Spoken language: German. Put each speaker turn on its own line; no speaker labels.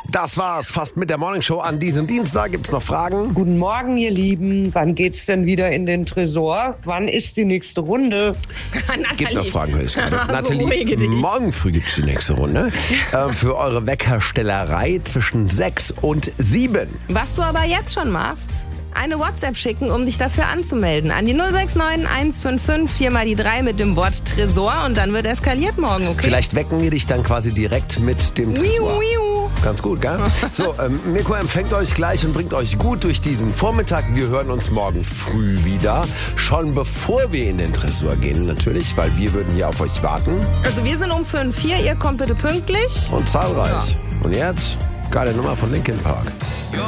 Das war's fast mit der Morningshow an diesem Dienstag. Gibt's noch Fragen?
Guten Morgen, ihr Lieben. Wann geht's denn wieder in den Tresor? Wann ist die nächste Runde?
Gibt noch Fragen, höre ich gerade.
Beruhige
Nathalie,
dich.
morgen früh gibt's die nächste Runde. Für eure Weckerstellerei zwischen 6 und 7.
Was du aber jetzt schon machst, eine WhatsApp schicken, um dich dafür anzumelden. An die 069 155 4 mal die 3 mit dem Wort Tresor und dann wird eskaliert morgen, okay?
Vielleicht wecken wir dich dann quasi direkt mit dem Tresor.
Wiu.
Ganz gut, gell? So, Mirko empfängt euch gleich und bringt euch gut durch diesen Vormittag. Wir hören uns morgen früh wieder. Schon bevor wir in den Tresor gehen, natürlich, weil wir würden hier auf euch warten.
Also wir sind um 5:04, ihr kommt bitte pünktlich.
Und zahlreich. Und jetzt, geile Nummer von Linkin Park.